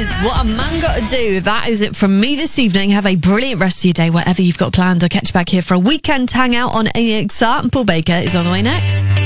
is What a Man Gotta Do. That is it from me this evening. Have a brilliant rest of your day, whatever you've got planned. I'll catch you back here for a weekend hangout on AXR, and Paul Baker is on the way next.